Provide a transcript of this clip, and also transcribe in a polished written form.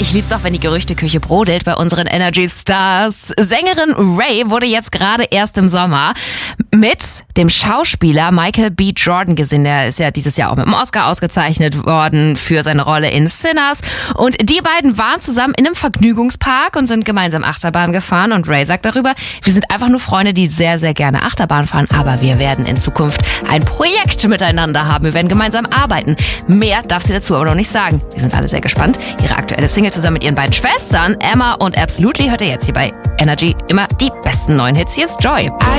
ich lieb's auch, wenn die Gerüchteküche brodelt bei unseren Energy Stars. Sängerin Ray wurde jetzt gerade erst im Sommer mit dem Schauspieler Michael B. Jordan gesehen. Der ist ja dieses Jahr auch mit dem Oscar ausgezeichnet worden für seine Rolle in Sinners. Und die beiden waren zusammen in einem Vergnügungspark und sind gemeinsam Achterbahn gefahren. Und Ray sagt darüber, wir sind einfach nur Freunde, die sehr, sehr gerne Achterbahn fahren. Aber wir werden in Zukunft ein Projekt miteinander haben. Wir werden gemeinsam arbeiten. Mehr darf sie dazu aber noch nicht sagen. Wir sind alle sehr gespannt. Ihre aktuelle Single zusammen mit ihren beiden Schwestern, Emma und Absolutely, hört ihr jetzt hier bei Energy immer die besten neuen Hits. Hier ist Joy.